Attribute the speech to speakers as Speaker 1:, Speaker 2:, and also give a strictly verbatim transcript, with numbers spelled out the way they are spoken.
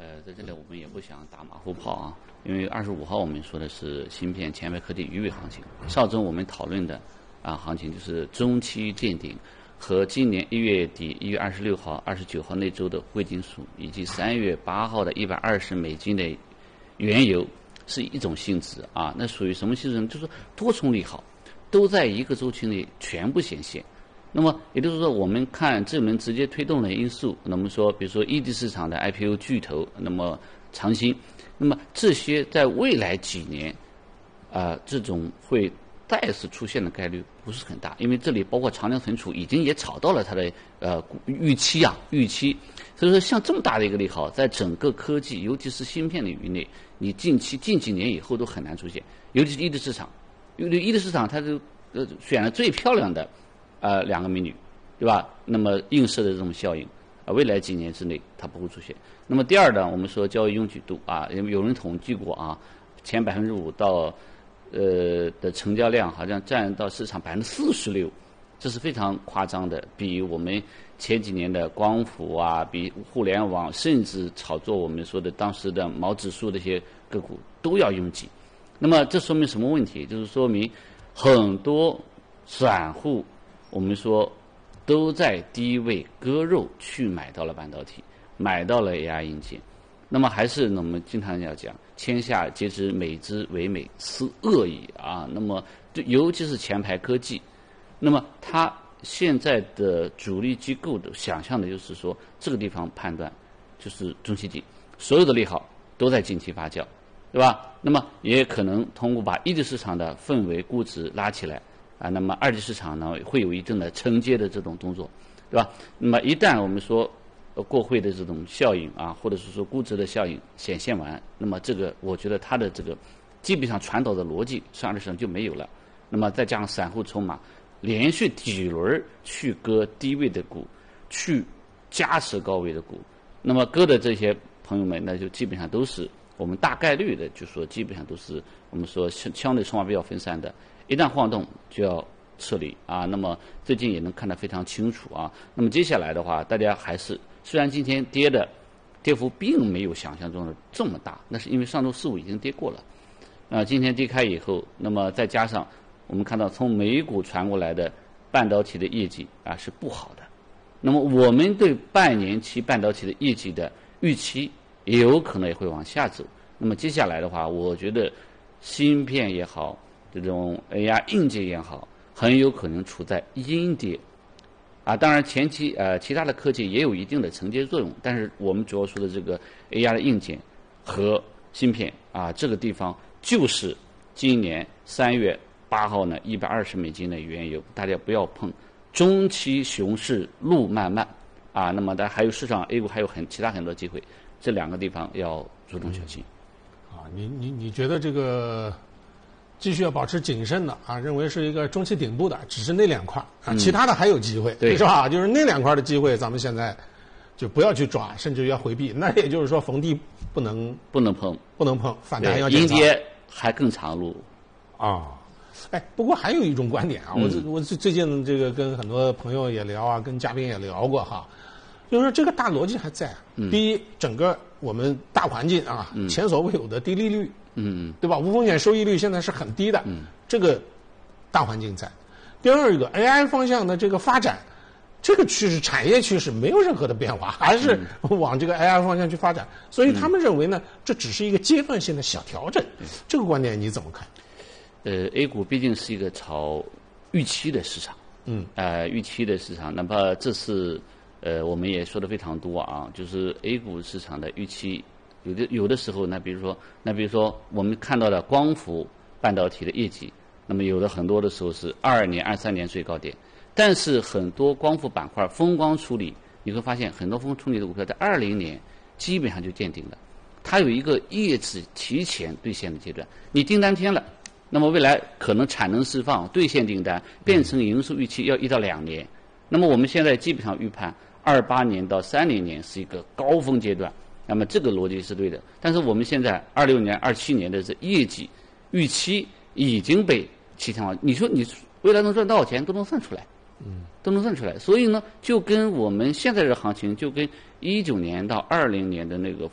Speaker 1: 呃，在这里我们也不想打马虎炮啊，因为二十五号我们说的是芯片前排科技鱼尾行情，上周我们讨论的啊行情就是中期见顶，和今年一月底一月二十六号、二十九号那周的贵金属，以及三月八号的一百二十美金的原油是一种性质啊。那属于什么性质呢？就是多重利好，都在一个周期内全部显现。那么也就是说，我们看这轮直接推动的因素，那么说，比如说一级市场的 I P O 巨头，那么长鑫，那么这些在未来几年，啊、呃，这种会再次出现的概率不是很大，因为这里包括长江存储已经也炒到了它的呃预期啊预期，所以说像这么大的一个利好，在整个科技，尤其是芯片领域内，你近期近几年以后都很难出现，尤其是一级市场，因为一级市场它就呃选了最漂亮的。呃，两个美女，对吧？那么映射的这种效应，啊、呃，未来几年之内它不会出现。那么第二呢，我们说交易拥挤度啊，有人统计过啊，前百分之五到呃的成交量好像占到市场百分之四十六，这是非常夸张的，比我们前几年的光伏啊，比互联网，甚至炒作我们说的当时的毛指数这些个股都要拥挤。那么这说明什么问题？就是说明很多散户。我们说，都在低位割肉去买到了半导体，买到了 A I 硬件。那么还是我们经常要讲，天下皆知美之为美，斯恶已啊。那么就尤其是前排科技，那么它现在的主力机构的想象的就是说，这个地方判断就是中期底，所有的利好都在近期发酵，对吧？那么也可能通过把一级市场的氛围估值拉起来。啊，那么二级市场呢会有一定的承接的这种动作，对吧？那么一旦我们说呃过会的这种效应啊，或者是说估值的效应显现完，那么这个我觉得它的这个基本上传导的逻辑上二级市场就没有了。那么再加上散户筹码连续几轮去割低位的股，去加持高位的股，那么割的这些朋友们，那就基本上都是我们大概率的，就说基本上都是我们说相对筹码比较分散的。一旦晃动就要撤离啊，那么最近也能看得非常清楚啊。那么接下来的话，大家还是虽然今天跌的跌幅并没有想象中的这么大，那是因为上周四五已经跌过了，啊，今天低开以后，那么再加上我们看到从美股传过来的半导体的业绩啊是不好的，那么我们对半年期半导体的业绩的预期也有可能也会往下走。那么接下来的话，我觉得芯片也好。这种 A I 硬件也好，很有可能处在阴跌，啊，当然前期呃其他的科技也有一定的承接作用，但是我们主要说的这个 A I 的硬件和芯片啊，这个地方就是今年三月八号呢一百二十美金的原油，大家不要碰，中期熊市路漫漫啊，那么大家还有市场 A 股还有很其他很多机会，这两个地方要注重小心。
Speaker 2: 嗯、啊，你你你觉得这个？继续要保持谨慎的啊，认为是一个中期顶部的，只是那两块啊，其他的还有机会，
Speaker 1: 对，
Speaker 2: 是吧？就是那两块的机会，咱们现在就不要去抓，甚至要回避。那也就是说，逢低不能
Speaker 1: 不能碰，
Speaker 2: 不能碰，反弹要
Speaker 1: 阴跌还更长路
Speaker 2: 啊。哎，不过还有一种观点啊，我
Speaker 1: 嗯、
Speaker 2: 我最近这个跟很多朋友也聊啊，跟嘉宾也聊过哈，就是说这个大逻辑还在。
Speaker 1: 嗯、
Speaker 2: 第一，整个我们大环境啊，
Speaker 1: 嗯、
Speaker 2: 前所未有的低利率。
Speaker 1: 嗯，
Speaker 2: 对吧？无风险收益率现在是很低的，
Speaker 1: 嗯，
Speaker 2: 这个大环境在。第二个 A I 方向的这个发展，这个趋势产业趋势没有任何的变化，还是往这个 A I 方向去发展。所以他们认为呢，这只是一个阶段性的小调整。
Speaker 1: 嗯、
Speaker 2: 这个观点你怎么看？
Speaker 1: 呃 ，A 股毕竟是一个炒预期的市场，
Speaker 2: 嗯，
Speaker 1: 呃，预期的市场，哪怕这次呃我们也说的非常多啊，就是 A 股市场的预期。有的有的时候，那比如说，那比如说我们看到的光伏半导体的业绩，那么有的很多的时候是二二年、二三年最高点，但是很多光伏板块风光处理，你会发现很多风光处理的股票在二零年基本上就见顶了，它有一个业绩提前兑现的阶段，你订单填了，那么未来可能产能释放、兑现订单变成营收预期要一到两年，那么我们现在基本上预判二八年到三零年是一个高峰阶段。那么这个逻辑是对的，但是我们现在二六年、二七年的这业绩预期已经被提前化，你说你未来能赚多少钱都能算出来，
Speaker 2: 嗯，
Speaker 1: 都能算出来。所以呢，就跟我们现在的行情，就跟一九年到二零年的那个